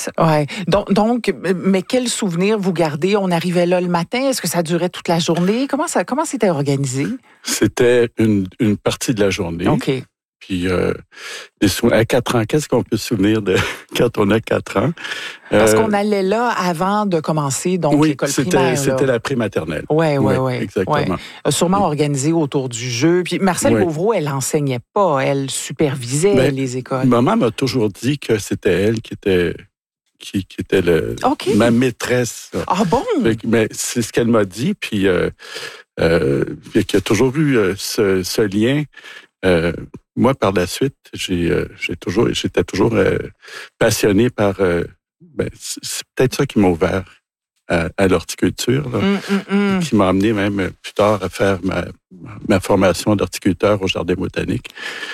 ça. Ouais. Donc, mais quel souvenir vous gardez? On arrivait là le matin. Est-ce que ça durait toute la journée? Comment c'était organisé? C'était une partie de la journée. OK. Puis, à 4 ans, qu'est-ce qu'on peut se souvenir de quand on a 4 ans? Parce qu'on allait là avant de commencer, donc, l'école primaire. C'était la prématernelle. Oui. Exactement. Ouais. Sûrement organisé autour du jeu. Puis Marcelle Gauvreau, elle enseignait pas, elle supervisait les écoles. Maman m'a toujours dit que c'était elle qui était ma maîtresse. Ah bon? Mais c'est ce qu'elle m'a dit, puis qu'il y a toujours eu ce lien. Moi, par la suite, j'étais toujours passionné par. C'est peut-être ça qui m'a ouvert à l'horticulture, là, qui m'a amené même plus tard à faire ma formation d'horticulteur au Jardin botanique.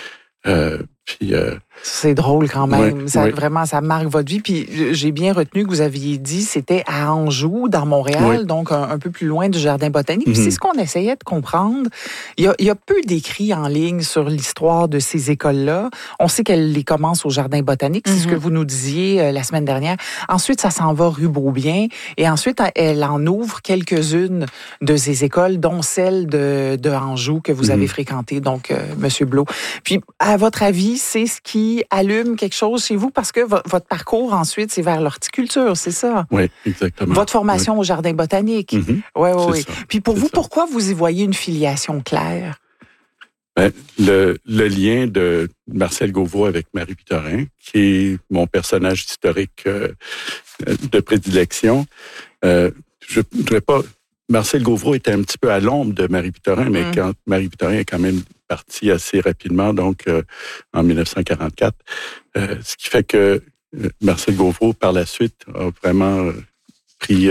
C'est drôle quand même. Vraiment, ça marque votre vie. Puis j'ai bien retenu que vous aviez dit c'était à Anjou, dans Montréal, donc un peu plus loin du Jardin botanique. Puis c'est ce qu'on essayait de comprendre. Il y a peu d'écrits en ligne sur l'histoire de ces écoles-là. On sait qu'elles les commencent au Jardin botanique, c'est ce que vous nous disiez la semaine dernière. Ensuite, ça s'en va rue Beaubien. Et ensuite, elle en ouvre quelques-unes de ces écoles, dont celle de Anjou que vous avez fréquentée, donc Monsieur Blot. Puis, à votre avis, c'est ce qui allume quelque chose chez vous? Parce que votre parcours, ensuite, c'est vers l'horticulture, c'est ça? Oui, exactement. Votre formation au Jardin botanique. Oui. Puis pour vous, pourquoi vous y voyez une filiation claire? Le lien de Marcelle Gauvreau avec Marie Victorin, qui est mon personnage historique de prédilection. Je ne voudrais pas... Marcelle Gauvreau était un petit peu à l'ombre de Marie Victorin, mais quand Marie Victorin est quand même partie assez rapidement, donc en 1944, ce qui fait que Marcelle Gauvreau, par la suite, a vraiment pris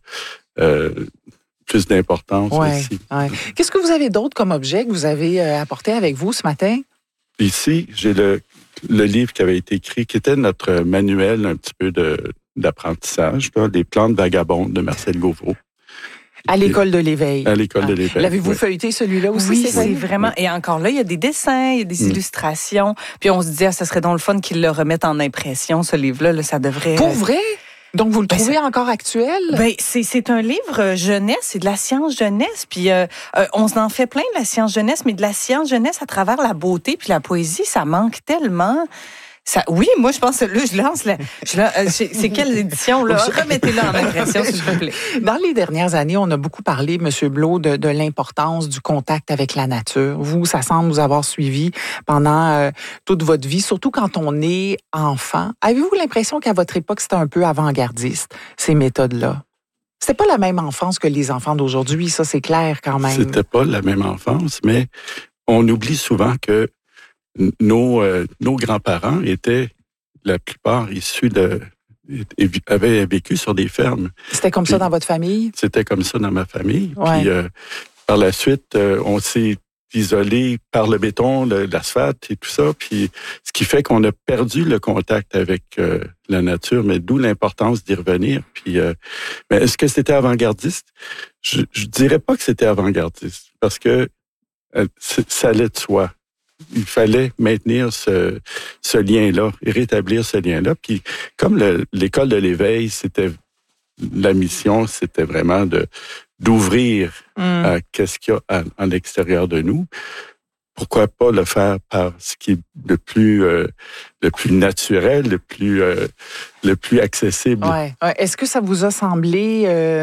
plus d'importance aussi. Ouais. Qu'est-ce que vous avez d'autre comme objet que vous avez apporté avec vous ce matin? Ici, j'ai le livre qui avait été écrit, qui était notre manuel un petit peu d'apprentissage, des plantes vagabondes de Marcelle Gauvreau. À l'école de l'éveil. À l'école de l'éveil. L'avez-vous feuilleté celui-là aussi? Oui, c'est vraiment. Et encore là, il y a des dessins, il y a des illustrations. Puis on se dit, ça serait donc le fun qu'ils le remettent en impression, ce livre-là. Là, ça devrait. Pour vrai? Donc, vous le trouvez encore actuel? C'est un livre jeunesse, c'est de la science jeunesse. Puis on s'en fait plein de la science jeunesse, mais de la science jeunesse à travers la beauté puis la poésie, ça manque tellement. Oui, moi, je pense que là, je lance c'est quelle édition, là? Remettez-la en impression, s'il vous plaît. Dans les dernières années, on a beaucoup parlé, M. Blot, de l'importance du contact avec la nature. Vous, ça semble vous avoir suivi pendant toute votre vie, surtout quand on est enfant. Avez-vous l'impression qu'à votre époque, c'était un peu avant-gardiste, ces méthodes-là? C'était pas la même enfance que les enfants d'aujourd'hui, ça, c'est clair quand même. C'était pas la même enfance, mais on oublie souvent que nos grands-parents étaient, la plupart, issus avaient vécu sur des fermes. C'était comme ça dans votre famille? C'était comme ça dans ma famille. Ouais. Puis, par la suite, on s'est isolé par le béton, l'asphalte et tout ça. Puis, ce qui fait qu'on a perdu le contact avec la nature, mais d'où l'importance d'y revenir. Puis, mais est-ce que c'était avant-gardiste? Je dirais pas que c'était avant-gardiste, parce que ça allait de soi. Il fallait maintenir ce lien-là et rétablir ce lien-là. Puis, comme l'école de l'éveil, la mission, c'était vraiment d'ouvrir à qu'est-ce qu'il y a à l'extérieur de nous. Pourquoi pas le faire par ce qui est le plus naturel, le plus accessible. Ouais. Est-ce que ça vous a semblé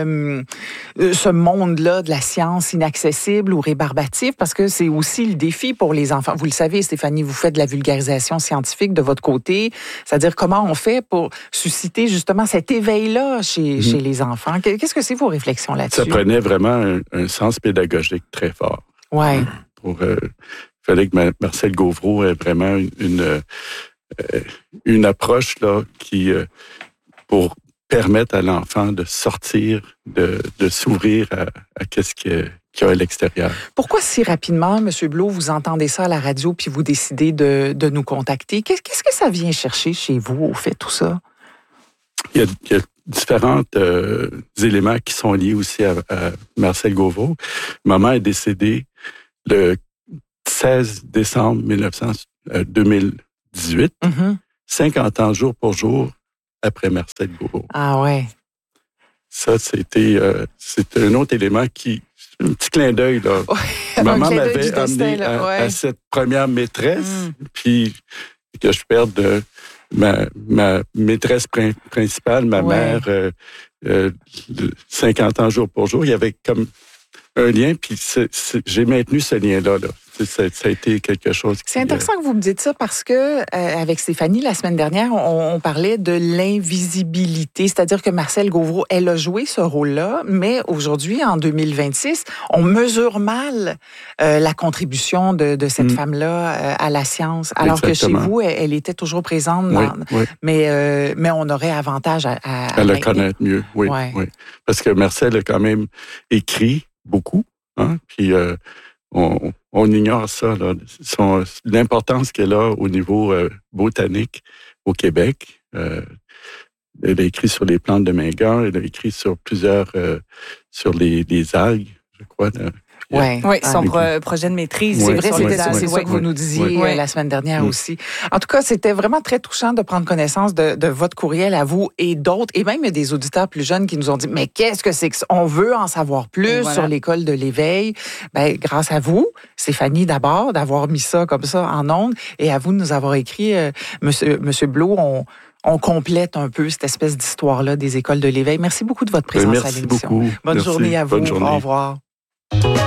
ce monde-là de la science inaccessible ou rébarbatif? Parce que c'est aussi le défi pour les enfants. Vous le savez, Stéphanie, vous faites de la vulgarisation scientifique de votre côté. C'est-à-dire comment on fait pour susciter justement cet éveil-là chez les enfants. Qu'est-ce que c'est vos réflexions là-dessus? Ça prenait vraiment un sens pédagogique très fort. Ouais. Il fallait que Marcelle Gauvreau ait vraiment une approche là qui pour permettre à l'enfant de sortir, de s'ouvrir à qu'est-ce qu'il y a à l'extérieur. Pourquoi si rapidement, M. Blot, vous entendez ça à la radio puis vous décidez de nous contacter? Qu'est-ce que ça vient chercher chez vous, au fait, tout ça? Il y a différents éléments qui sont liés aussi à Marcelle Gauvreau. Maman est décédée le 16 décembre 2018, 50 ans jour pour jour après Marcel Gauvreau. Ah ouais. Ça, c'était un autre élément un petit clin d'œil, là. Ouais, Maman clin d'œil m'avait du destin, amené là, à cette première maîtresse, puis que je perde ma maîtresse principale, ma mère, 50 ans jour pour jour. Il y avait comme un lien, puis j'ai maintenu ce lien-là. Là. Ça a été quelque chose qui... C'est intéressant que vous me dites ça parce que avec Stéphanie, la semaine dernière, on parlait de l'invisibilité, c'est-à-dire que Marcel Gauvreau, elle a joué ce rôle-là, mais aujourd'hui, en 2026, on mesure mal la contribution de cette femme-là à la science, alors Exactement. que chez vous, elle était toujours présente, oui. mais on aurait avantage à la connaître mieux, oui, oui. Parce que Marcel a quand même écrit beaucoup, hein, puis... on ignore ça, là. L'importance qu'elle a au niveau botanique au Québec. Elle a écrit sur les plantes de Mingan, elle a écrit sur plusieurs, sur les algues, je crois. Oui, son projet de maîtrise. C'est vrai, c'est ça que vous nous disiez la semaine dernière aussi. En tout cas, c'était vraiment très touchant de prendre connaissance de votre courriel à vous et d'autres. Et même, il y a des auditeurs plus jeunes qui nous ont dit, mais qu'est-ce que c'est que ça? On veut en savoir plus sur l'école de l'éveil. Ben, grâce à vous, Stéphanie d'abord, d'avoir mis ça comme ça en ondes, et à vous de nous avoir écrit, Monsieur Blot, on complète un peu cette espèce d'histoire-là des écoles de l'éveil. Merci beaucoup de votre présence à l'émission. Merci beaucoup. Bonne journée à vous. Bonne journée. Au revoir.